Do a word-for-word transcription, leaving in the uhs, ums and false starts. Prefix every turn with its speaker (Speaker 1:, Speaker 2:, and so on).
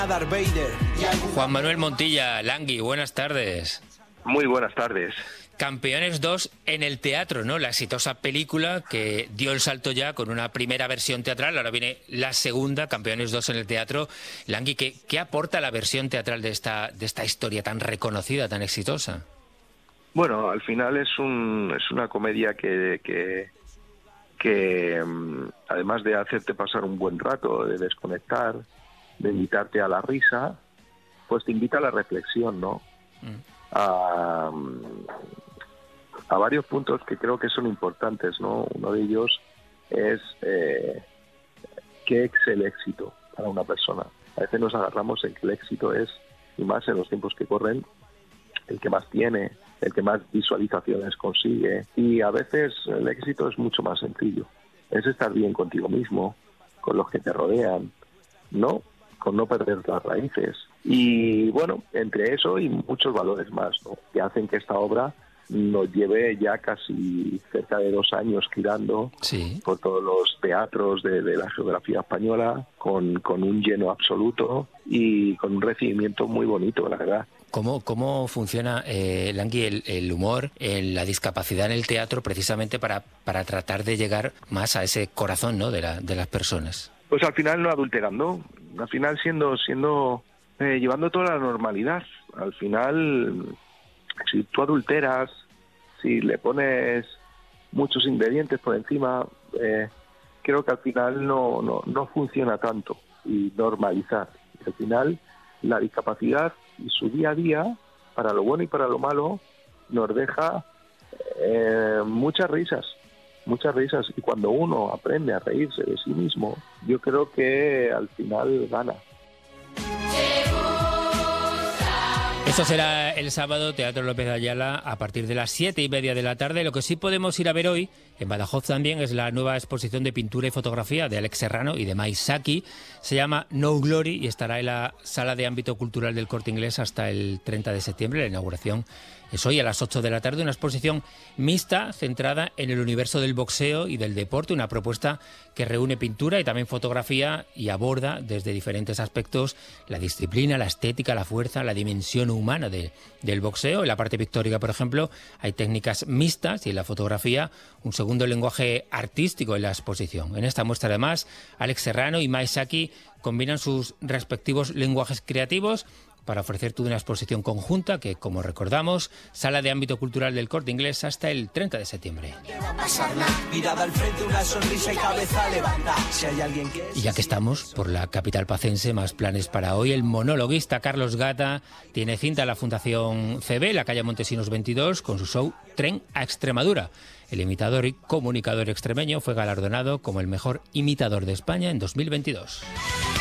Speaker 1: Darth Vader.
Speaker 2: Juan Manuel Montilla, Langui, buenas tardes.
Speaker 3: Muy buenas tardes.
Speaker 2: Campeones dos en el teatro, ¿no? La exitosa película que dio el salto ya con una primera versión teatral, ahora viene la segunda, Campeones dos en el teatro. Langui, ¿qué, qué aporta la versión teatral de esta, de esta historia tan reconocida, tan exitosa?
Speaker 3: Bueno, al final es, un, es una comedia que, que, que además de hacerte pasar un buen rato, de desconectar, de invitarte a la risa, pues te invita a la reflexión, ¿no? Mm. A, a varios puntos que creo que son importantes, ¿no? Uno de ellos es eh, qué es el éxito para una persona. A veces nos agarramos en que el éxito es, y más en los tiempos que corren, el que más tiene, el que más visualizaciones consigue, y a veces el éxito es mucho más sencillo. Es estar bien contigo mismo, con los que te rodean, ¿no? Con no perder las raíces. Y bueno, entre eso y muchos valores más, ¿no? Que hacen que esta obra nos lleve ya casi cerca de dos años girando sí. por todos los teatros de, de la geografía española, con, con un lleno absoluto y con un recibimiento muy bonito, la verdad.
Speaker 2: ¿Cómo, cómo funciona, eh, Langui, el, el humor, en la discapacidad en el teatro, precisamente para, para tratar de llegar más a ese corazón, ¿no? de, la, de las personas?
Speaker 3: Pues al final no adulterando, al final siendo, siendo eh, llevando toda la normalidad. Al final, si tú adulteras, si le pones muchos ingredientes por encima, eh, creo que al final no, no, no funciona tanto. Y normalizar. Al final, la discapacidad y su día a día, para lo bueno y para lo malo, nos deja eh, muchas risas. Muchas risas, y cuando uno aprende a reírse de sí mismo, yo creo que al final gana.
Speaker 2: Esto será el sábado, Teatro López de Ayala, a partir de las siete y media de la tarde. Lo que sí podemos ir a ver hoy, en Badajoz también, es la nueva exposición de pintura y fotografía de Alex Serrano y de Mai Saki. Se llama No Glory y estará en la Sala de Ámbito Cultural del Corte Inglés hasta el treinta de septiembre. La inauguración es hoy a las ocho de la tarde, una exposición mixta centrada en el universo del boxeo y del deporte, una propuesta que reúne pintura y también fotografía y aborda desde diferentes aspectos la disciplina, la estética, la fuerza, la dimensión humana de, del boxeo. En la parte pictórica, por ejemplo, hay técnicas mixtas y en la fotografía un segundo lenguaje artístico en la exposición. En esta muestra, además, Alex Serrano y Mai Saki combinan sus respectivos lenguajes creativos para ofrecer toda una exposición conjunta que, como recordamos, Sala de Ámbito Cultural del Corte Inglés hasta el treinta de septiembre. Y ya que estamos por la capital pacense, más planes para hoy. El monologuista Carlos Gata tiene cinta en la Fundación C B, la calle Montesinos veintidós, con su show Tren a Extremadura. El imitador y comunicador extremeño fue galardonado como el mejor imitador de España en dos mil veintidós.